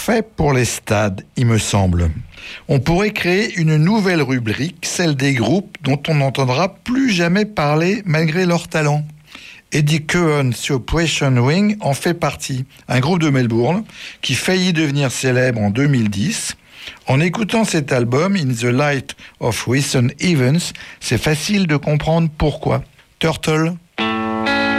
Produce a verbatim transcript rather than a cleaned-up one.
fait pour les stades, il me semble. On pourrait créer une nouvelle rubrique, celle des groupes dont on n'entendra plus jamais parler malgré leur talent. Eddie Cohen sur Operation Wing en fait partie, un groupe de Melbourne qui faillit devenir célèbre en deux mille dix. En écoutant cet album, In the Light of Recent Events, c'est facile de comprendre pourquoi. Turtle